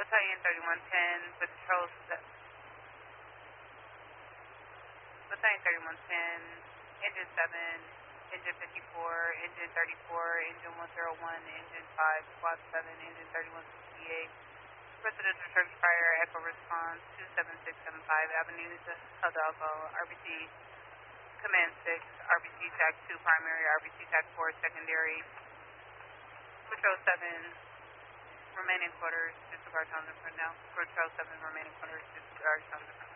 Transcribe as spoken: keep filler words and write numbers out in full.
Battalion thirty-one ten, Patrol Battalion thirty-one ten, Engine seven, Engine fifty-four, Engine thirty-four, Engine one oh one, Engine five, Squad seven, Engine thirty-one sixty-eight, Residential Turkey Fire, Echo Response two seven six seven five, Avenues, Hidalgo, R B C Command six, R B C TAC two Primary, R B C TAC four Secondary, Patrol seven, remaining quarters, disregard Townsend for now. Patrol seven, remaining quarters, disregard Townsend for now.